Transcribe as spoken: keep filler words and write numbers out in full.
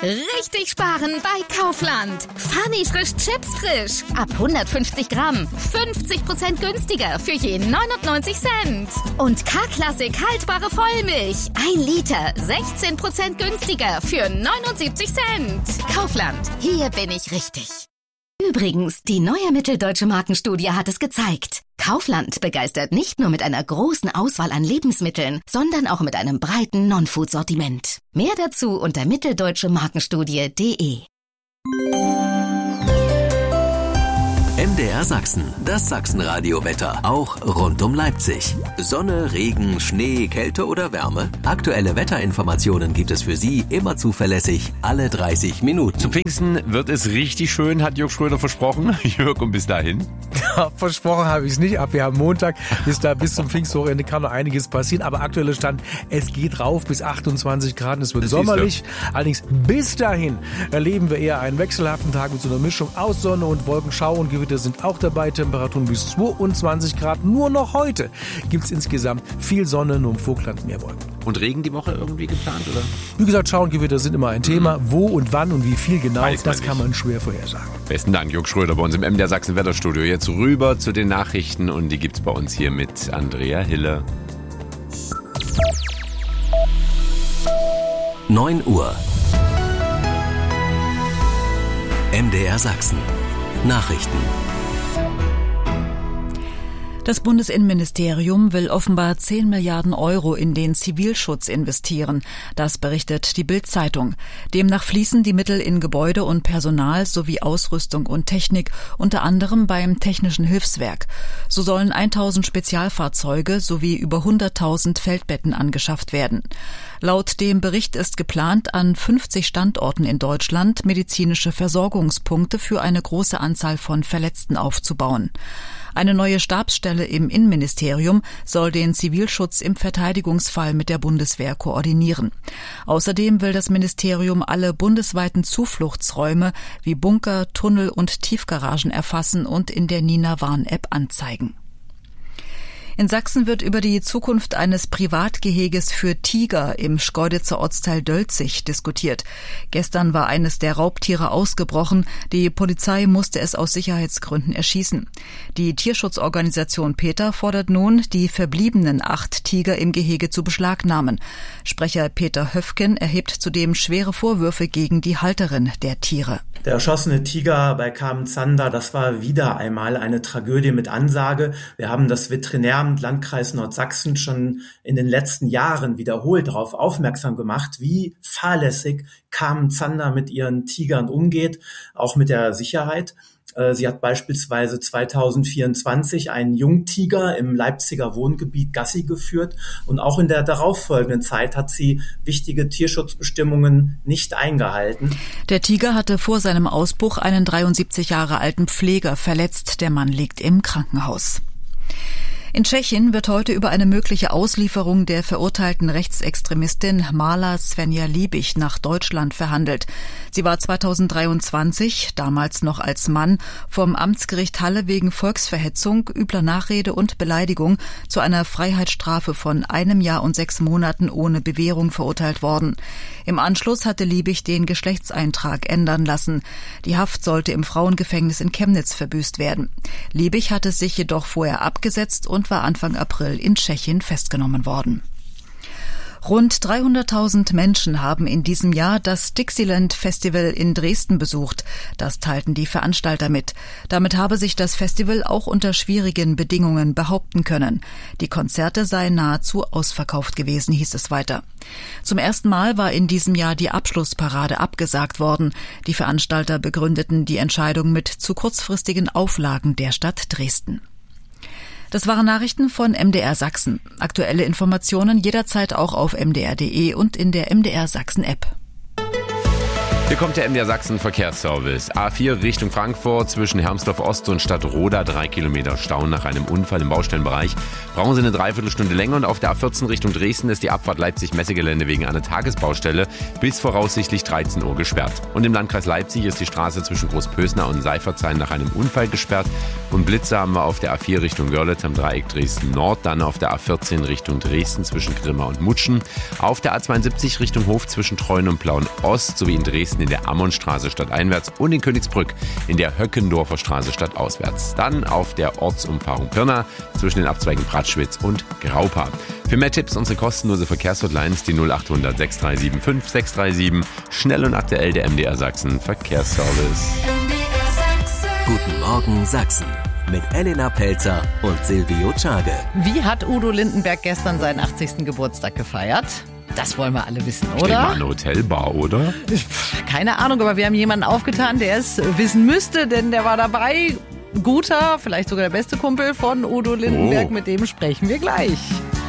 Richtig sparen bei Kaufland. Funny frisch Chips frisch. Ab hundertfünfzig Gramm. fünfzig Prozent günstiger für je neunundneunzig Cent. Und K-Klassik haltbare Vollmilch. Ein Liter. sechzehn Prozent günstiger für neunundsiebzig Cent. Kaufland. Hier bin ich richtig. Übrigens, die neue Mitteldeutsche Markenstudie hat es gezeigt. Kaufland begeistert nicht nur mit einer großen Auswahl an Lebensmitteln, sondern auch mit einem breiten Non-Food-Sortiment. Mehr dazu unter mitteldeutsche markenstudie punkt de. M D R Sachsen, das Sachsenradio-Wetter, auch rund um Leipzig. Sonne, Regen, Schnee, Kälte oder Wärme? Aktuelle Wetterinformationen gibt es für Sie immer zuverlässig, alle dreißig Minuten. Zu Pfingsten wird es richtig schön, hat Jörg Schröder versprochen. Jörg, und bis dahin? Ja, versprochen habe ich es nicht. Ab wir haben Montag, bis da bis zum Pfingstwochenende kann noch einiges passieren. Aber aktueller Stand, es geht rauf bis achtundzwanzig Grad und es wird das sommerlich. Allerdings bis dahin erleben wir eher einen wechselhaften Tag mit so einer Mischung aus Sonne und Wolkenschau und Gewitter sind auch dabei. Temperaturen bis zweiundzwanzig Grad. Nur noch heute gibt es insgesamt viel Sonne, nur im Vogtland mehr Wolken. Und Regen die Woche irgendwie geplant, oder? Wie gesagt, Schau und Gewitter sind immer ein Thema. Mhm. Wo und wann und wie viel genau, Weiß das kann man schwer vorhersagen. Besten Dank, Jörg Schröder bei uns im M D R Sachsen Wetterstudio. Jetzt rüber zu den Nachrichten und die gibt's bei uns hier mit Andrea Hille. neun Uhr. M D R Sachsen. Nachrichten. Das Bundesinnenministerium will offenbar zehn Milliarden Euro in den Zivilschutz investieren. Das berichtet die Bild-Zeitung. Demnach fließen die Mittel in Gebäude und Personal sowie Ausrüstung und Technik, unter anderem beim Technischen Hilfswerk. So sollen tausend Spezialfahrzeuge sowie über hunderttausend Feldbetten angeschafft werden. Laut dem Bericht ist geplant, an fünfzig Standorten in Deutschland medizinische Versorgungspunkte für eine große Anzahl von Verletzten aufzubauen. Eine neue Stabsstelle im Innenministerium soll den Zivilschutz im Verteidigungsfall mit der Bundeswehr koordinieren. Außerdem will das Ministerium alle bundesweiten Zufluchtsräume wie Bunker, Tunnel und Tiefgaragen erfassen und in der Nina Warn-App anzeigen. In Sachsen wird über die Zukunft eines Privatgeheges für Tiger im Schkeuditzer Ortsteil Dölzig diskutiert. Gestern war eines der Raubtiere ausgebrochen. Die Polizei musste es aus Sicherheitsgründen erschießen. Die Tierschutzorganisation PETA fordert nun, die verbliebenen acht Tiger im Gehege zu beschlagnahmen. Sprecher Peter Höfgen erhebt zudem schwere Vorwürfe gegen die Halterin der Tiere. Der erschossene Tiger bei Kamen-Zander, das war wieder einmal eine Tragödie mit Ansage. Wir haben das Veterinäramt Landkreis Nordsachsen schon in den letzten Jahren wiederholt darauf aufmerksam gemacht, wie fahrlässig Kamen-Zander mit ihren Tigern umgeht, auch mit der Sicherheit. Sie hat beispielsweise zweitausendvierundzwanzig einen Jungtiger im Leipziger Wohngebiet Gassi geführt und auch in der darauffolgenden Zeit hat sie wichtige Tierschutzbestimmungen nicht eingehalten. Der Tiger hatte vor seinem Ausbruch einen dreiundsiebzig Jahre alten Pfleger verletzt. Der Mann liegt im Krankenhaus. In Tschechien wird heute über eine mögliche Auslieferung der verurteilten Rechtsextremistin Marla Svenja Liebig nach Deutschland verhandelt. Sie war zweitausenddreiundzwanzig, damals noch als Mann, vom Amtsgericht Halle wegen Volksverhetzung, übler Nachrede und Beleidigung zu einer Freiheitsstrafe von einem Jahr und sechs Monaten ohne Bewährung verurteilt worden. Im Anschluss hatte Liebig den Geschlechtseintrag ändern lassen. Die Haft sollte im Frauengefängnis in Chemnitz verbüßt werden. Liebig hatte sich jedoch vorher abgesetzt und und war Anfang April in Tschechien festgenommen worden. Rund dreihunderttausend Menschen haben in diesem Jahr das Dixieland Festival in Dresden besucht. Das teilten die Veranstalter mit. Damit habe sich das Festival auch unter schwierigen Bedingungen behaupten können. Die Konzerte seien nahezu ausverkauft gewesen, hieß es weiter. Zum ersten Mal war in diesem Jahr die Abschlussparade abgesagt worden. Die Veranstalter begründeten die Entscheidung mit zu kurzfristigen Auflagen der Stadt Dresden. Das waren Nachrichten von M D R Sachsen. Aktuelle Informationen jederzeit auch auf m d r punkt d e und in der M D R Sachsen App. Hier kommt der M D R Sachsen Verkehrsservice. A vier Richtung Frankfurt zwischen Hermsdorf Ost und Stadtroda. Drei Kilometer Stau nach einem Unfall im Baustellenbereich. Brauchen Sie eine Dreiviertelstunde länger. Und auf der A vierzehn Richtung Dresden ist die Abfahrt Leipzig-Messegelände wegen einer Tagesbaustelle bis voraussichtlich dreizehn Uhr gesperrt. Und im Landkreis Leipzig ist die Straße zwischen Großpösner und Seifertshain nach einem Unfall gesperrt. Und Blitze haben wir auf der A vier Richtung Görlitz am Dreieck Dresden Nord. Dann auf der A vierzehn Richtung Dresden zwischen Grimma und Mutschen. Auf der A zweiundsiebzig Richtung Hof zwischen Treuen und Plauen Ost sowie in Dresden in der Ammonstraße stadteinwärts und in Königsbrück in der Höckendorfer Straße stadtauswärts. Dann auf der Ortsumfahrung Pirna zwischen den Abzweigen Pratschwitz und Graupa. Für mehr Tipps unsere kostenlose Verkehrshotlines die null acht hundert sechs drei sieben fünf sechs drei sieben. Schnell und aktuell der M D R Sachsen Verkehrsservice. Guten Morgen Sachsen mit Elena Pelzer und Silvio Czage. Wie hat Udo Lindenberg gestern seinen achtzigsten Geburtstag gefeiert? Das wollen wir alle wissen, Ich denke oder? mal eine Hotelbar, oder? Keine Ahnung, aber wir haben jemanden aufgetan, der es wissen müsste, denn der war dabei. Guter, vielleicht sogar der beste Kumpel von Udo Lindenberg, Oh. mit dem sprechen wir gleich.